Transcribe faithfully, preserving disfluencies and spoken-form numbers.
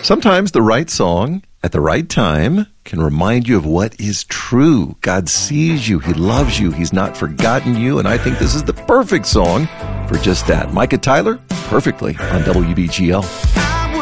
Sometimes the right song at the right time can remind you of what is true. God sees you. He loves you. He's not forgotten you. And I think this is the perfect song for just that. Micah Tyler, perfectly on W B G L.